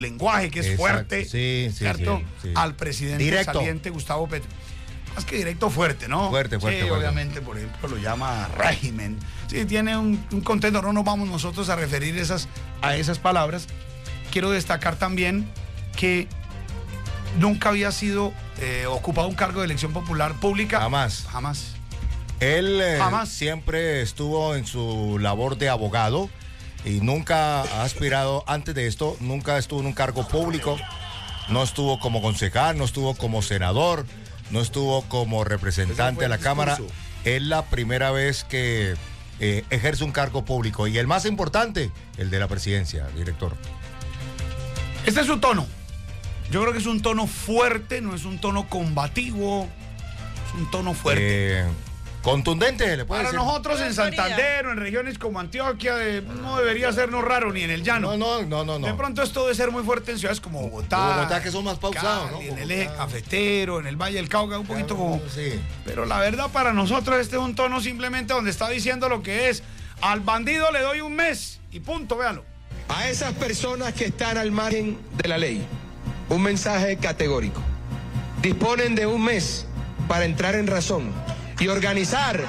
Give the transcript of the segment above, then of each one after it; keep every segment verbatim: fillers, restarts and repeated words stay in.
lenguaje, que es Exacto. fuerte, sí, sí, ¿cierto? Sí, sí. Al presidente Directo. saliente Gustavo Petro. Más que directo, fuerte, ¿no? Fuerte, fuerte, Sí, fuerte. obviamente, por ejemplo, lo llama régimen. Sí, tiene un, un contenido, no nos vamos nosotros a referir esas, a esas palabras. Quiero destacar también que nunca había sido eh, ocupado un cargo de elección popular pública. Jamás. Jamás. Él eh, Jamás. siempre estuvo en su labor de abogado y nunca ha aspirado, antes de esto, nunca estuvo en un cargo público, no estuvo como concejal, no estuvo como senador, no estuvo como representante de la Cámara. Es la primera vez que eh, ejerce un cargo público y el más importante, el de la presidencia, director. Este es su tono. Yo creo que es un tono fuerte, no es un tono combativo, es un tono fuerte. Eh, contundente, le puede Para decir. nosotros en Santander o en regiones como Antioquia eh, no debería hacernos raro ni en el llano. No, no, no, no, no. De pronto esto debe ser muy fuerte en ciudades como Bogotá, Bogotá, que son más pausados, Cali, ¿no? en el Bogotá. eje cafetero, en el Valle del Cauca, un poquito como... Sí. Pero la verdad para nosotros este es un tono simplemente donde está diciendo lo que es. Al bandido le doy un mes y punto, véalo. A esas personas que están al margen de la ley, un mensaje categórico. Disponen de un mes para entrar en razón y organizar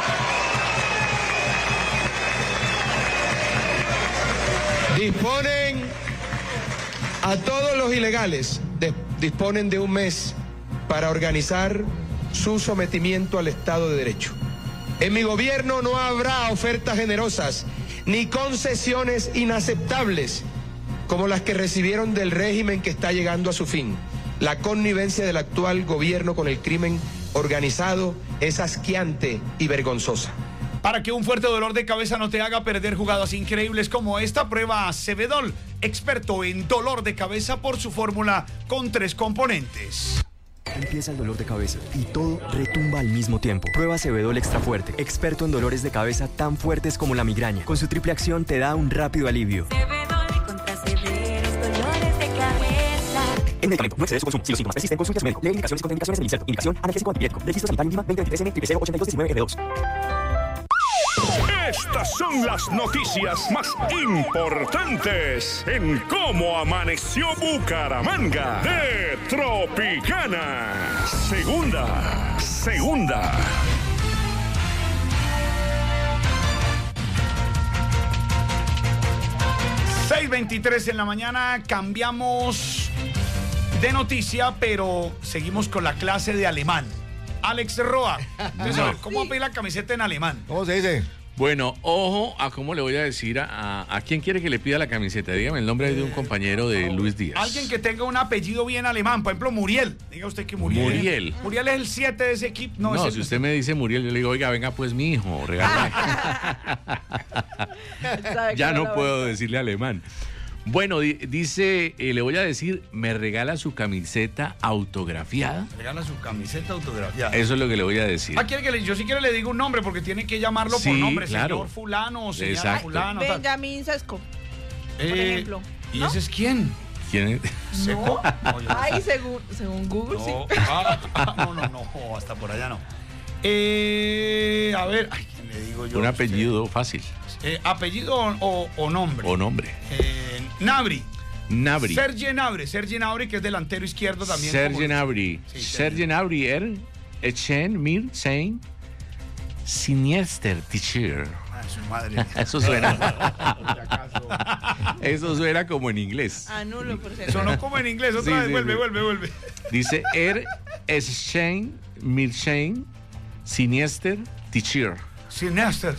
disponen a todos los ilegales, de- disponen de un mes para organizar su sometimiento al Estado de Derecho. En mi gobierno no habrá ofertas generosas ni concesiones inaceptables como las que recibieron del régimen que está llegando a su fin. La connivencia del actual gobierno con el crimen organizado es asqueante y vergonzosa. Para que un fuerte dolor de cabeza no te haga perder jugadas increíbles como esta, prueba Cebedol, experto en dolor de cabeza por su fórmula con tres componentes. Empieza el dolor de cabeza y todo retumba al mismo tiempo. Prueba Cebedol Extra Fuerte, experto en dolores de cabeza tan fuertes como la migraña. Con su triple acción te da un rápido alivio. Cebedol contra severos dolores de cabeza. El medicamento no excede su consumo. Si los síntomas persisten, consulte a su médico. Lee indicaciones y contraindicaciones del inserto. Indicación analgésico antipirético. Registro sanitario INVIMA veinte veintitrés N cero cero ocho dos uno nueve F dos. Estas son las noticias más importantes en cómo amaneció Bucaramanga de Tropicana. Segunda, segunda. seis veintitrés en la mañana, cambiamos de noticia, pero seguimos con la clase de alemán. Alex Roa, entonces, a ver, ¿cómo pedir la camiseta en alemán? ¿Cómo se dice? Bueno, ojo a cómo le voy a decir a, a, a quién quiere que le pida la camiseta. Dígame el nombre de un compañero de Luis Díaz. Alguien que tenga un apellido bien alemán, por ejemplo, Muriel. Diga usted que Muriel. Muriel. Muriel es el siete de ese equipo. No, No, es si el- usted me dice Muriel, yo le digo, oiga, venga pues mi hijo, regálame. Ya no puedo decirle alemán. Bueno, di- dice, eh, le voy a decir, me regala su camiseta autografiada. Regala su camiseta autografiada. Eso es lo que le voy a decir. Ah, quiere que le, yo sí quiero le digo un nombre porque tiene que llamarlo Sí, por nombre, claro. señor fulano o señora Exacto. fulano. tal. Benjamín Sesco, Eh, por ejemplo. ¿Y ¿No? ese es quién? ¿Quién es? ¿Seco? No, yo no Ay, sé. según, según Google, No, sí. ah, ah, no, no, no, hasta por allá no. Eh, a ver, ay, ¿quién le digo yo? Un apellido fácil. Eh, ¿Apellido o, o- o nombre? O nombre. Eh, Nabri. Nabri. Serge Nabri. Serge Nabri, que es delantero izquierdo también. Serge como- Nabri. Sí, Serge Nabri er Echen Mir Sein Sinister Teacher. Ah, su madre. Eso suena. Eso suena como en inglés. Anulo, por cierto. Sonó como en inglés. Otra Sí, vez, sí, vuelve, sí. vuelve, vuelve. Dice Er Echen Mir Sein Sinister Teacher. Sinister.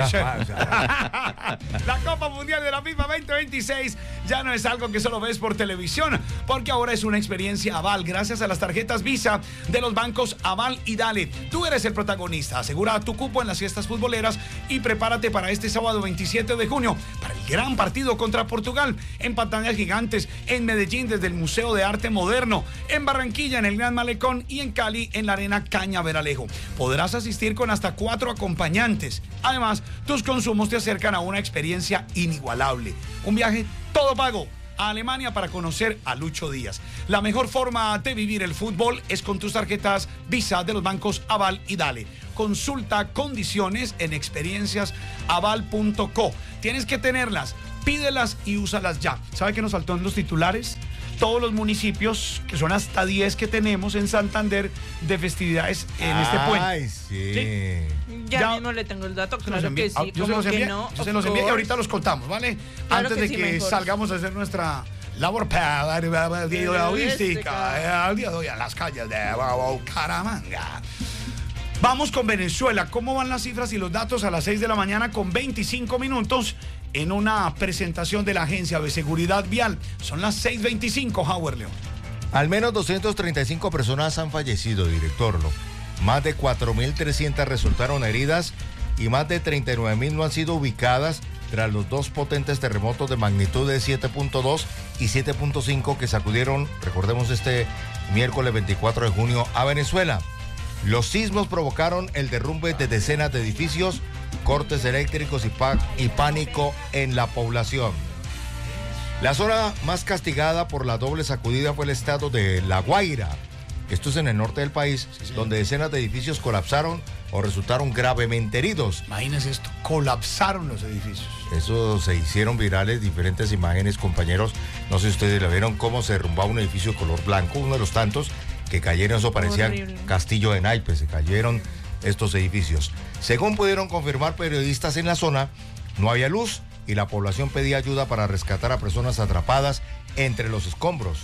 La Copa Mundial de la FIFA veinte veintiséis ya no es algo que solo ves por televisión, porque ahora es una experiencia Aval gracias a las tarjetas Visa de los bancos Aval y Dale. Tú eres el protagonista. Asegura tu cupo en las fiestas futboleras y prepárate para este sábado veintisiete de junio para el gran partido contra Portugal en pantallas gigantes en Medellín desde el Museo de Arte Moderno, en Barranquilla en el Gran Malecón y en Cali en la Arena Cañaveralejo. Podrás asistir con hasta cuatro acompañantes. Además, tus consumos te acercan a una experiencia inigualable. Un viaje todo pago a Alemania para conocer a Lucho Díaz. La mejor forma de vivir el fútbol es con tus tarjetas Visa de los bancos Aval y Dale. Consulta condiciones en experiencias aval punto co. Tienes que tenerlas Pídelas y úsalas ya. ¿Sabe qué nos faltó en los titulares? Todos los municipios, que son hasta diez que tenemos en Santander, de festividades en este puente. Ay, sí. ¿Sí? Ya, Ya- mismo le tengo el dato, Se los claro envié. que sí. Ah, yo se como los que envié, no, yo se of los envié y course. ahorita los contamos, ¿vale? Claro Antes que de sí, que mejor. salgamos a hacer nuestra labor periodística al día de hoy a las calles de Bucaramanga. Vamos con Venezuela. ¿Cómo van las cifras y los datos a las seis de la mañana con veinticinco minutos en una presentación de la Agencia de Seguridad Vial? Son las seis veinticinco, Howard León. Al menos doscientas treinta y cinco personas han fallecido, director. ¿no? Más de cuatro mil trescientas resultaron heridas y más de treinta y nueve mil no han sido ubicadas tras los dos potentes terremotos de magnitud de siete punto dos y siete punto cinco que sacudieron, recordemos, este miércoles veinticuatro de junio a Venezuela. Los sismos provocaron el derrumbe de decenas de edificios, cortes eléctricos y, pa- y pánico en la población. La zona más castigada por la doble sacudida fue el estado de La Guaira. Esto es en el norte del país, Sí, señor. donde decenas de edificios colapsaron o resultaron gravemente heridos. Imagínense esto, colapsaron los edificios. Eso se hicieron virales diferentes imágenes, compañeros. No sé si ustedes la vieron cómo se derrumbaba un edificio de color blanco, uno de los tantos que cayeron. Eso parecía Horrible. castillo de naipes, se cayeron estos edificios. Según pudieron confirmar periodistas en la zona, no había luz y la población pedía ayuda para rescatar a personas atrapadas entre los escombros.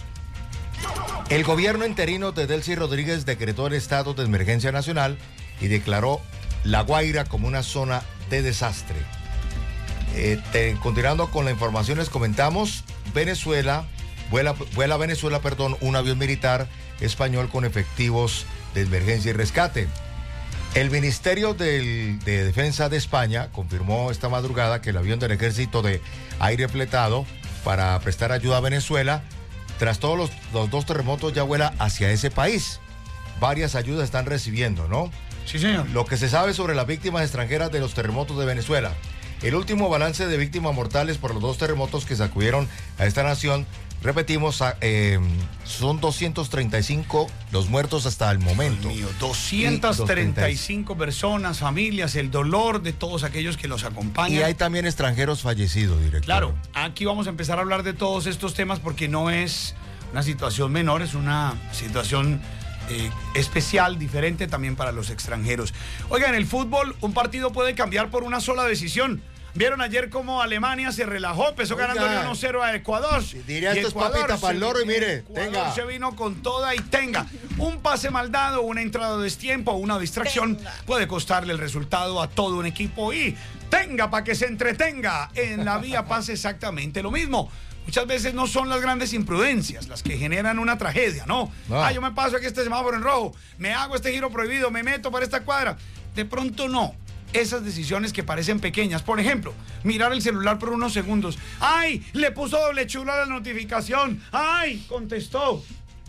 El gobierno interino de Delcy Rodríguez decretó el estado de emergencia nacional y declaró La Guaira como una zona de desastre. Eh, te- continuando con la información, les comentamos, Venezuela, vuela, vuela a Venezuela, perdón, un avión militar español con efectivos de emergencia y rescate. El Ministerio del- de Defensa de España confirmó esta madrugada que el avión del Ejército de Aire Fletado para prestar ayuda a Venezuela, tras todos los, los dos terremotos, ya vuela hacia ese país. Varias ayudas están recibiendo, ¿no? Sí, señor. Lo que se sabe sobre las víctimas extranjeras de los terremotos de Venezuela. El último balance de víctimas mortales por los dos terremotos que sacudieron a esta nación, repetimos, a- eh, son doscientos treinta y cinco los muertos hasta el momento. Dios mío, doscientas treinta y cinco personas, familias, el dolor de todos aquellos que los acompañan. Y hay también extranjeros fallecidos, director. Claro, aquí vamos a empezar a hablar de todos estos temas porque no es una situación menor, es una situación eh, especial, diferente también para los extranjeros. Oigan, en el fútbol un partido puede cambiar por una sola decisión. ¿Vieron ayer cómo Alemania se relajó? Empezó Oiga. ganando uno cero a Ecuador. diría, Y esto es Ecuador papita se- pa'l loro y mire, Ecuador tenga. se vino con toda y tenga. Un pase mal dado, una entrada de destiempo, una distracción puede costarle el resultado a todo un equipo y tenga para que se entretenga. En la vía pasa exactamente lo mismo. Muchas veces no son las grandes imprudencias las que generan una tragedia, ¿no? No. Ah, yo me paso aquí este semáforo en rojo, me hago este giro prohibido, me meto para esta cuadra. De pronto no. Esas decisiones que parecen pequeñas. Por ejemplo, mirar el celular por unos segundos. ¡Ay! Le puso doble chulo a la notificación. ¡Ay! Contestó.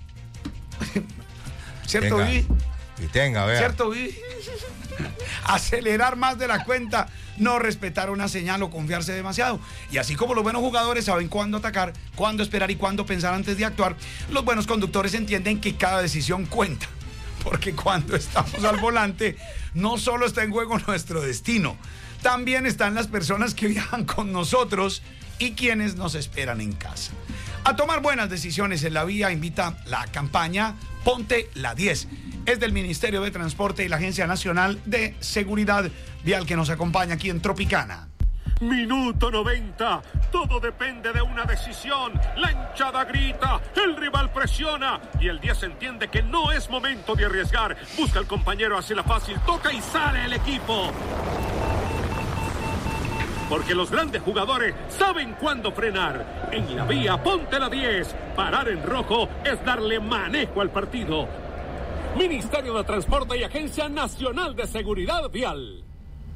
¿Cierto, Tenga. Vivi? Y tenga, vea. ¿Cierto, Vivi? Acelerar más de la cuenta, no respetar una señal o confiarse demasiado. Y así como los buenos jugadores saben cuándo atacar, cuándo esperar y cuándo pensar antes de actuar, los buenos conductores entienden que cada decisión cuenta. Porque cuando estamos al volante, no solo está en juego nuestro destino, también están las personas que viajan con nosotros y quienes nos esperan en casa. A tomar buenas decisiones en la vía invita la campaña Ponte la diez. Es del Ministerio de Transporte y la Agencia Nacional de Seguridad Vial que nos acompaña aquí en Tropicana. Minuto noventa. Todo depende de una decisión. La hinchada grita, el rival presiona y el diez entiende que no es momento de arriesgar. Busca al compañero, hace la fácil, toca y sale el equipo. Porque los grandes jugadores saben cuándo frenar. En la vía, ponte la diez. Parar en rojo es darle manejo al partido. Ministerio de Transporte y Agencia Nacional de Seguridad Vial.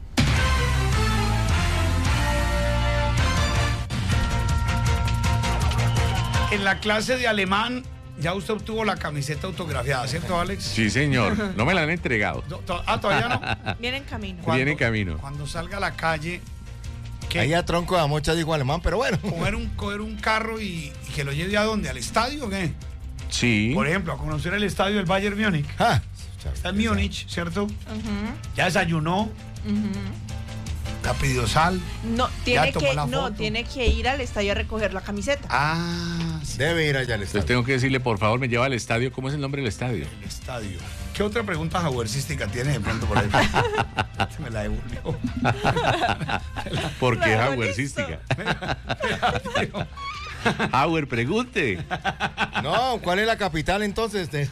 En la clase de alemán, ya usted obtuvo la camiseta autografiada, ¿cierto, Alex? Sí, señor. No me la han entregado. Do- to- Ah, todavía no. Viene en camino. Cuando- Viene en camino. Cuando salga a la calle, ¿qué? Ahí a tronco de mocha dijo alemán, pero bueno. coger un, coger un carro y, y que lo lleve a dónde, al estadio o qué? Sí. Por ejemplo, a conocer el estadio del Bayern Múnich. Ah, Está en Múnich, ¿cierto? Ujú, Ya desayunó. ujú. ¿Le ha pedido sal? No, Ya tiene tomó que, la no, foto. tiene que ir al estadio a recoger la camiseta. Ah, sí, Debe ir allá al Entonces estadio. tengo que decirle, por favor, me lleva al estadio. ¿Cómo es el nombre del estadio? el estadio. ¿Qué otra pregunta jaguercística tiene de pronto por ahí? Se me la devolvió. ¿Por qué Claro, Hauercística? Hauer, pregunte. No, ¿cuál es la capital entonces? de-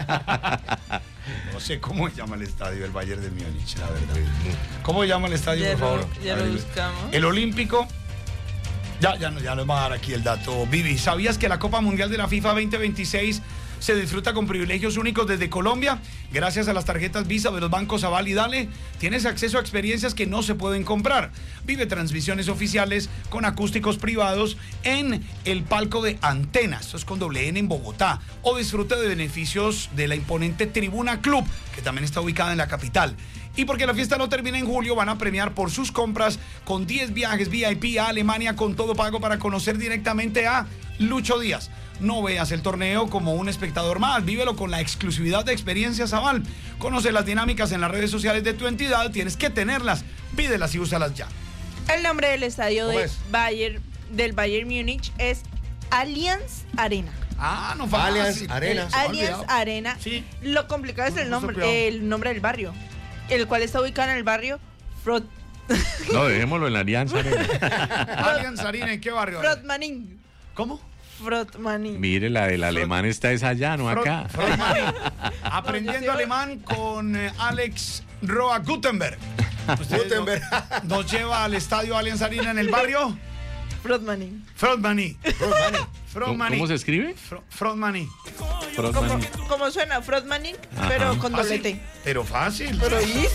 No sé cómo se llama el estadio del Bayern de Múnich, la verdad. ¿Cómo se llama el estadio, Ya por lo- favor? ya lo A ver, buscamos. El Olímpico. Ya, ya, no- ya les voy a dar aquí el dato. Vivi, ¿sabías que la Copa Mundial de la FIFA veinte veintiséis se disfruta con privilegios únicos desde Colombia? Gracias a las tarjetas Visa de los bancos Aval y Dale, tienes acceso a experiencias que no se pueden comprar. Vive transmisiones oficiales con acústicos privados en el palco de Antenas, esto es con doble N en Bogotá, o disfruta de beneficios de la imponente Tribuna Club, que también está ubicada en la capital. Y porque la fiesta no termina en julio, van a premiar por sus compras con diez viajes V I P a Alemania con todo pago para conocer directamente a Lucho Díaz. No veas el torneo como un espectador más, vívelo con la exclusividad de Experiencias Aval. Conoce las dinámicas en las redes sociales de tu entidad, tienes que tenerlas, pídelas y úsalas ya. El nombre del estadio ¿Cómo de es? Bayern, del Bayern Múnich es Allianz Arena. Ah, no fácil. Allianz Arena. El Se me ha Allianz olvidado. Arena. Sí. Lo complicado es el No, no, nombre, cuidado. el nombre del barrio, el cual está ubicado en el barrio Frot, No, dejémoslo en la Alianza Arena. Allianz Arena, ¿en qué barrio? Frotmanin. ¿Cómo? Frotmanin. Mire, la del alemán está es allá, no acá. Fro- Frotmanin. Aprendiendo alemán con eh, Alex Roa Gutenberg. Usted Gutenberg. Nos, nos lleva al estadio Allianz Arena en el barrio Frotmanin. Frontmani. ¿Cómo, Frontmani. cómo se escribe? Fro- Frontmani. Como, como suena Frotmanin, Ajá. pero con Fácil, doblete. pero fácil. Pero ¿y?